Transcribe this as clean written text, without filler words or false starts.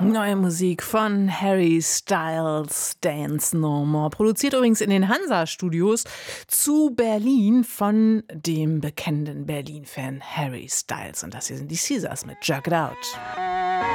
Neue Musik von Harry Styles, Dance No More. Produziert übrigens in den Hansa-Studios zu Berlin von dem bekannten Berlin-Fan Harry Styles. Und das hier sind die Caesars mit Jerk It Out.